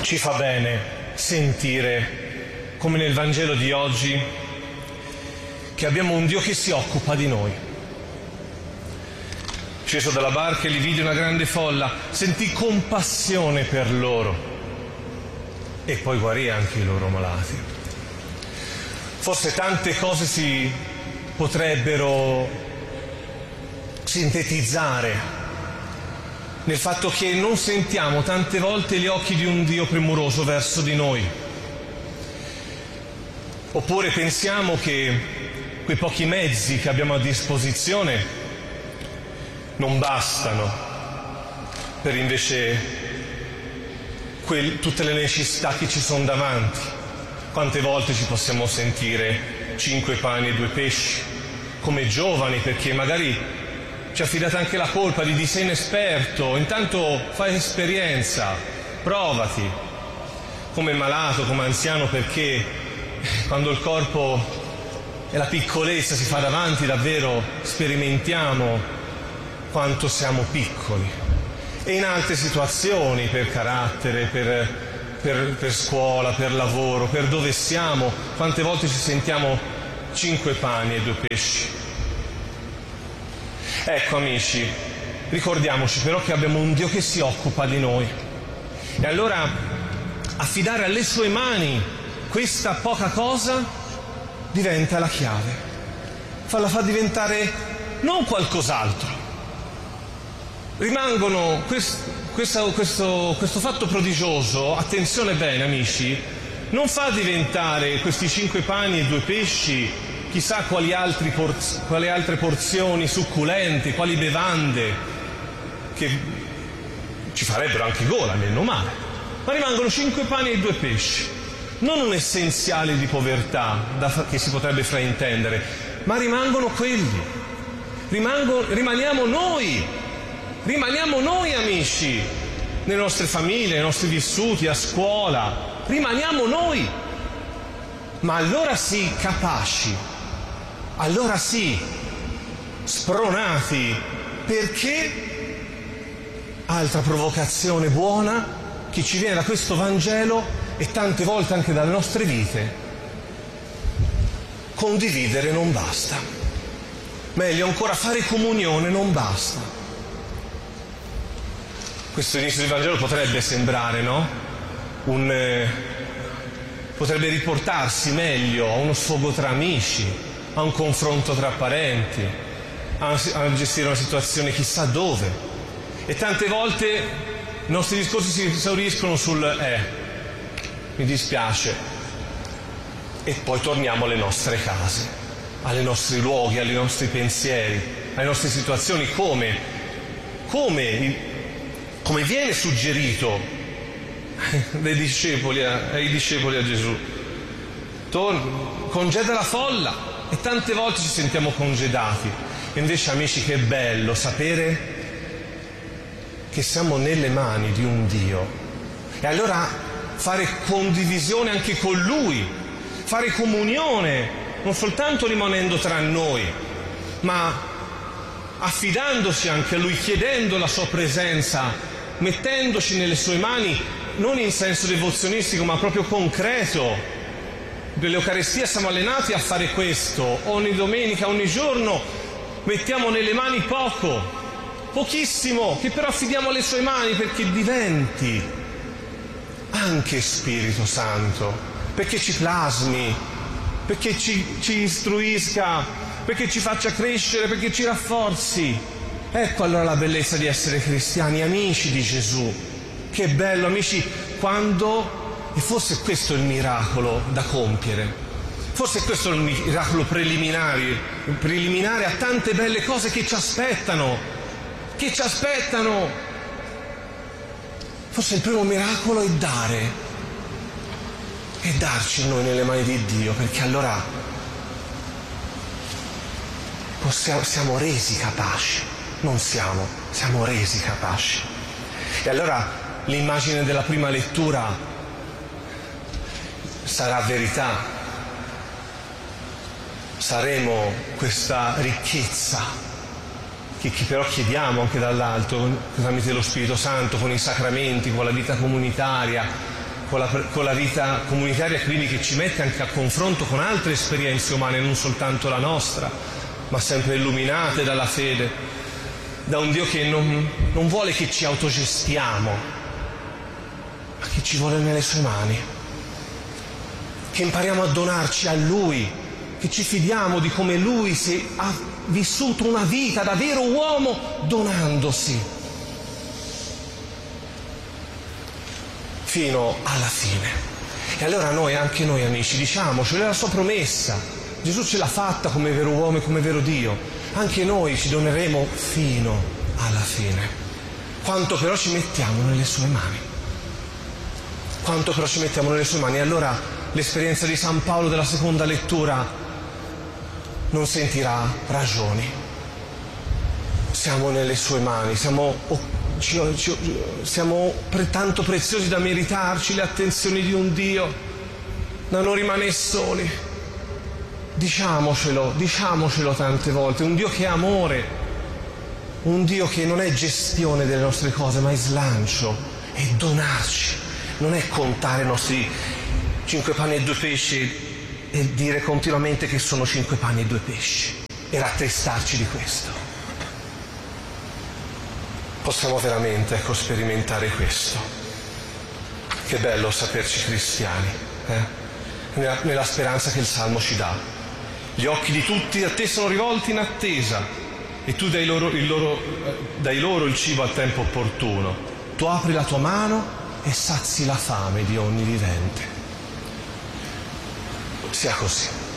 Ci fa bene sentire, come nel Vangelo di oggi, che abbiamo un Dio che si occupa di noi. Sceso dalla barca e li vide una grande folla, sentì compassione per loro e poi guarì anche i loro malati. Forse tante cose si potrebbero sintetizzare nel fatto che non sentiamo tante volte gli occhi di un Dio premuroso verso di noi. Oppure pensiamo che quei pochi mezzi che abbiamo a disposizione non bastano per invece tutte le necessità che ci sono davanti. Quante volte ci possiamo sentire 5 pani e 2 pesci, come giovani, perché magari ci affidate anche la colpa di sei inesperto, intanto fai esperienza, provati, come malato, come anziano, perché quando il corpo e la piccolezza si fa davanti davvero sperimentiamo quanto siamo piccoli. E in altre situazioni, per carattere, per scuola, per lavoro, per dove siamo, quante volte ci sentiamo 5 pani e 2 pesci. Ecco amici, ricordiamoci però che abbiamo un Dio che si occupa di noi. E allora affidare alle sue mani questa poca cosa diventa la chiave. La fa diventare non qualcos'altro. Rimangono questo fatto prodigioso, attenzione bene amici, non fa diventare questi 5 pani e 2 pesci chissà quali altre porzioni succulenti, quali bevande che ci farebbero anche gola, meno male, ma rimangono 5 pani e 2 pesci, non un essenziale di povertà che si potrebbe fraintendere, ma rimangono quelli, rimaniamo noi amici, nelle nostre famiglie, nei nostri vissuti, a scuola, rimaniamo noi, ma allora sì capaci, allora sì spronati, perché altra provocazione buona che ci viene da questo Vangelo e tante volte anche dalle nostre vite: condividere non basta, meglio ancora fare comunione non basta. Questo inizio del Vangelo potrebbe sembrare, no? Potrebbe riportarsi meglio a uno sfogo tra amici, a un confronto tra parenti, a gestire una situazione chissà dove. E tante volte i nostri discorsi si esauriscono sul mi dispiace, e poi torniamo alle nostre case, ai nostri luoghi, ai nostri pensieri, alle nostre situazioni, come viene suggerito ai discepoli a Gesù. Congeda la folla, e tante volte ci sentiamo congedati. E invece amici, che bello sapere che siamo nelle mani di un Dio, e allora fare condivisione anche con Lui, fare comunione non soltanto rimanendo tra noi, ma affidandoci anche a Lui, chiedendo la Sua presenza, mettendoci nelle Sue mani, non in senso devozionistico ma proprio concreto. Nell'Eucaristia siamo allenati a fare questo, ogni domenica, ogni giorno mettiamo nelle mani pochissimo, che però affidiamo alle Sue mani, perché diventi anche Spirito Santo, perché ci plasmi, perché ci istruisca, perché ci faccia crescere, perché ci rafforzi. Ecco allora la bellezza di essere cristiani, amici di Gesù. Che bello amici, e forse questo è il miracolo da compiere, forse questo è il miracolo preliminare a tante belle cose che ci aspettano. Forse il primo miracolo è darci noi nelle mani di Dio, perché allora siamo resi capaci, siamo resi capaci. E allora l'immagine della prima lettura sarà verità, saremo questa ricchezza che però chiediamo anche dall'alto, tramite lo Spirito Santo, con i sacramenti, con la vita comunitaria, con la vita comunitaria, quindi che ci mette anche a confronto con altre esperienze umane, non soltanto la nostra, ma sempre illuminate dalla fede, da un Dio che non vuole che ci autogestiamo, ma che ci vuole nelle sue mani, che impariamo a donarci a Lui, che ci fidiamo di come Lui ha vissuto una vita da vero uomo donandosi fino alla fine. E allora anche noi amici, diciamocelo, è la sua promessa. Gesù ce l'ha fatta come vero uomo e come vero Dio. Anche noi ci doneremo fino alla fine. Quanto però ci mettiamo nelle sue mani. Quanto però ci mettiamo nelle sue mani. E allora l'esperienza di San Paolo della seconda lettura non sentirà ragioni. Siamo nelle sue mani, siamo tanto preziosi da meritarci le attenzioni di un Dio, da non rimanere soli. Diciamocelo tante volte, un Dio che è amore, un Dio che non è gestione delle nostre cose, ma è slancio, è donarci, non è contare i nostri 5 panni e 2 pesci e dire continuamente che sono 5 panni e 2 pesci e rattristarci di questo. Possiamo veramente sperimentare questo. Che bello saperci cristiani, nella speranza che il Salmo ci dà. Gli occhi di tutti a te sono rivolti in attesa e tu dai loro il cibo al tempo opportuno. Tu apri la tua mano e sazi la fame di ogni vivente. Sia così.